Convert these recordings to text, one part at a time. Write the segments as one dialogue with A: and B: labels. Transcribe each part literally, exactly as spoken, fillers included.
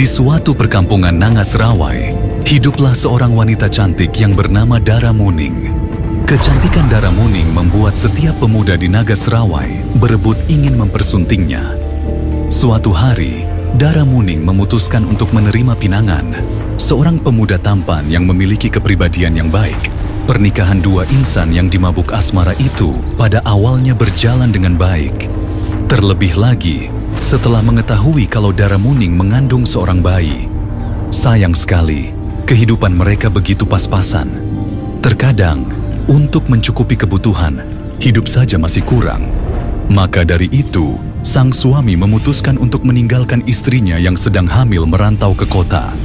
A: Di suatu perkampungan Nangasrawai, hiduplah seorang wanita cantik yang bernama Dara Muning. Kecantikan Dara Muning membuat setiap pemuda di Nagasrawai berebut ingin mempersuntingnya. Suatu hari, Dara Muning memutuskan untuk menerima pinangan, seorang pemuda tampan yang memiliki kepribadian yang baik. Pernikahan dua insan yang dimabuk asmara itu pada awalnya berjalan dengan baik. Terlebih lagi, setelah mengetahui kalau Dara Muning mengandung seorang bayi. Sayang sekali, kehidupan mereka begitu pas-pasan. Terkadang, untuk mencukupi kebutuhan, hidup saja masih kurang. Maka dari itu, sang suami memutuskan untuk meninggalkan istrinya yang sedang hamil merantau ke kota.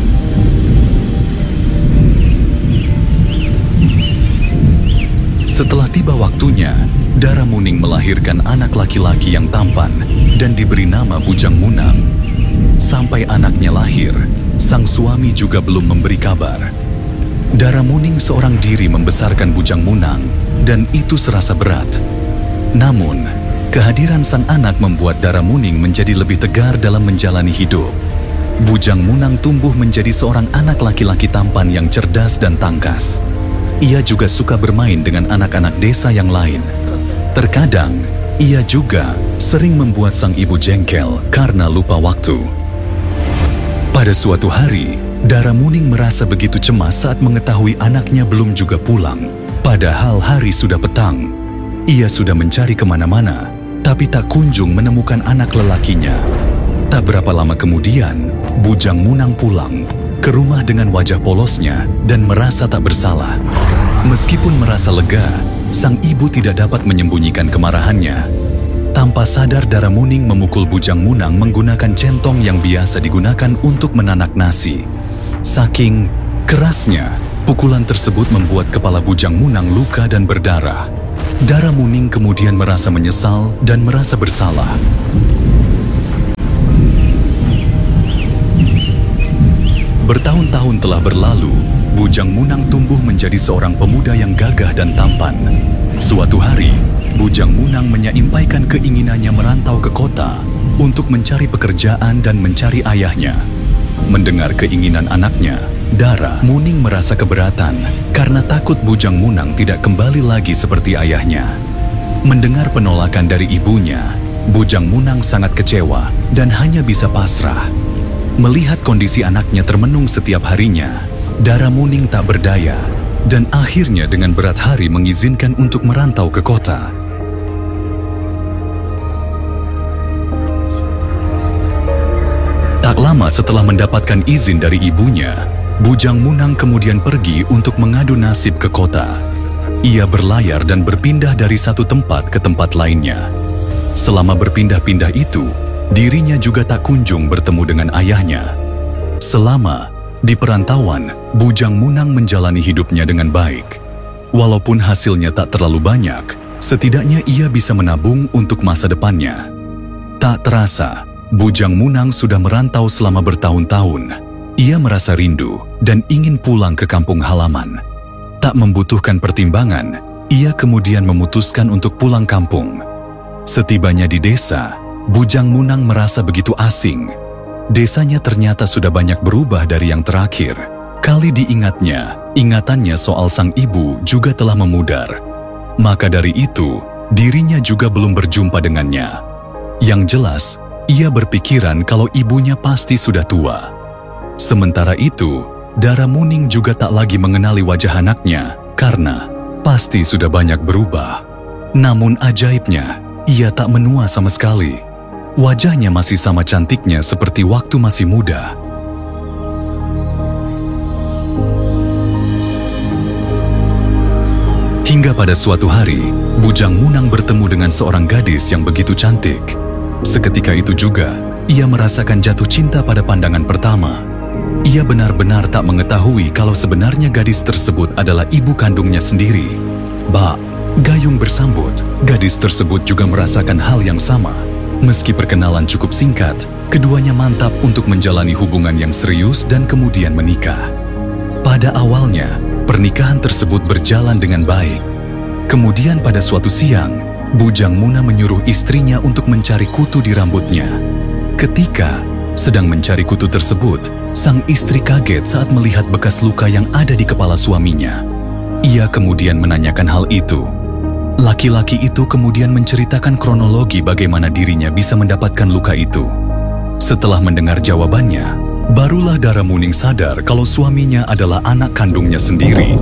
A: Setelah tiba waktunya, Dara Muning melahirkan anak laki-laki yang tampan dan diberi nama Bujang Munang. Sampai anaknya lahir, sang suami juga belum memberi kabar. Dara Muning seorang diri membesarkan Bujang Munang dan itu serasa berat. Namun, kehadiran sang anak membuat Dara Muning menjadi lebih tegar dalam menjalani hidup. Bujang Munang tumbuh menjadi seorang anak laki-laki tampan yang cerdas dan tangkas. Ia juga suka bermain dengan anak-anak desa yang lain. Terkadang, ia juga sering membuat sang ibu jengkel karena lupa waktu. Pada suatu hari, Dara Muning merasa begitu cemas saat mengetahui anaknya belum juga pulang. Padahal hari sudah petang. Ia sudah mencari kemana-mana, tapi tak kunjung menemukan anak lelakinya. Tak berapa lama kemudian, Bujang Munang pulang ke rumah dengan wajah polosnya dan merasa tak bersalah. Meskipun merasa lega, sang ibu tidak dapat menyembunyikan kemarahannya. Tanpa sadar, Dara Muning memukul Bujang Munang menggunakan centong yang biasa digunakan untuk menanak nasi. Saking kerasnya, pukulan tersebut membuat kepala Bujang Munang luka dan berdarah. Dara Muning kemudian merasa menyesal dan merasa bersalah. Bertahun-tahun telah berlalu, Bujang Munang tumbuh menjadi seorang pemuda yang gagah dan tampan. Suatu hari, Bujang Munang menyampaikan keinginannya merantau ke kota untuk mencari pekerjaan dan mencari ayahnya. Mendengar keinginan anaknya, Dara Muning merasa keberatan karena takut Bujang Munang tidak kembali lagi seperti ayahnya. Mendengar penolakan dari ibunya, Bujang Munang sangat kecewa dan hanya bisa pasrah. Melihat kondisi anaknya termenung setiap harinya, Dara Muning tak berdaya dan akhirnya dengan berat hati mengizinkan untuk merantau ke kota. Tak lama setelah mendapatkan izin dari ibunya, Bujang Munang kemudian pergi untuk mengadu nasib ke kota. Ia berlayar dan berpindah dari satu tempat ke tempat lainnya. Selama berpindah-pindah itu, dirinya juga tak kunjung bertemu dengan ayahnya. Selama di perantauan, Bujang Munang menjalani hidupnya dengan baik. Walaupun hasilnya tak terlalu banyak, setidaknya ia bisa menabung untuk masa depannya. Tak terasa, Bujang Munang sudah merantau selama bertahun-tahun. Ia merasa rindu dan ingin pulang ke kampung halaman. Tak membutuhkan pertimbangan, ia kemudian memutuskan untuk pulang kampung. Setibanya di desa, Bujang Munang merasa begitu asing. Desanya ternyata sudah banyak berubah dari yang terakhir. Kali diingatnya, ingatannya soal sang ibu juga telah memudar. Maka dari itu, dirinya juga belum berjumpa dengannya. Yang jelas, ia berpikiran kalau ibunya pasti sudah tua. Sementara itu, Dara Muning juga tak lagi mengenali wajah anaknya karena pasti sudah banyak berubah. Namun ajaibnya, ia tak menua sama sekali. Wajahnya masih sama cantiknya seperti waktu masih muda. Hingga pada suatu hari, Bujang Munang bertemu dengan seorang gadis yang begitu cantik. Seketika itu juga, ia merasakan jatuh cinta pada pandangan pertama. Ia benar-benar tak mengetahui kalau sebenarnya gadis tersebut adalah ibu kandungnya sendiri. Ba, gayung bersambut, gadis tersebut juga merasakan hal yang sama. Meski perkenalan cukup singkat, keduanya mantap untuk menjalani hubungan yang serius dan kemudian menikah. Pada awalnya, pernikahan tersebut berjalan dengan baik. Kemudian pada suatu siang, Bujang Munang menyuruh istrinya untuk mencari kutu di rambutnya. Ketika Sedang mencari kutu tersebut, sang istri kaget saat melihat bekas luka yang ada di kepala suaminya. Ia kemudian menanyakan hal itu. Laki-laki itu kemudian menceritakan kronologi bagaimana dirinya bisa mendapatkan luka itu. Setelah mendengar jawabannya, barulah Daramuning sadar kalau suaminya adalah anak kandungnya sendiri.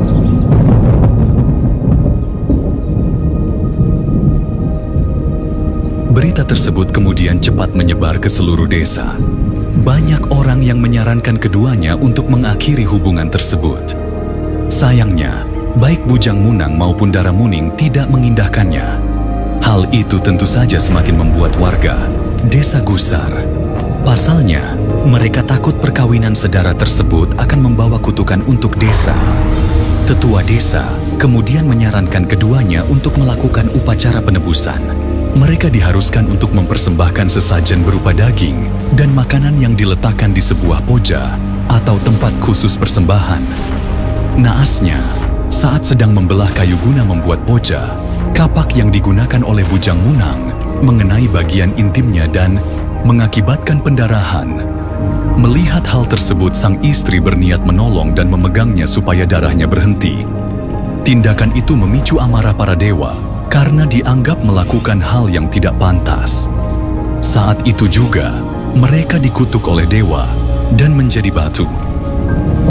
A: Berita tersebut kemudian cepat menyebar ke seluruh desa. Banyak orang yang menyarankan keduanya untuk mengakhiri hubungan tersebut. Sayangnya, baik Bujang Munang maupun Daramuning tidak mengindahkannya. Hal itu tentu saja semakin membuat warga desa gusar. Pasalnya, mereka takut perkawinan sedara tersebut akan membawa kutukan untuk desa. Tetua desa kemudian menyarankan keduanya untuk melakukan upacara penebusan. Mereka diharuskan untuk mempersembahkan sesajen berupa daging dan makanan yang diletakkan di sebuah poja atau tempat khusus persembahan. Naasnya, saat sedang membelah kayu guna membuat poja, kapak yang digunakan oleh Bujang Munang mengenai bagian intimnya dan mengakibatkan pendarahan. Melihat hal tersebut, sang istri berniat menolong dan memegangnya supaya darahnya berhenti. Tindakan itu memicu amarah para dewa karena dianggap melakukan hal yang tidak pantas. Saat itu juga, mereka dikutuk oleh dewa dan menjadi batu.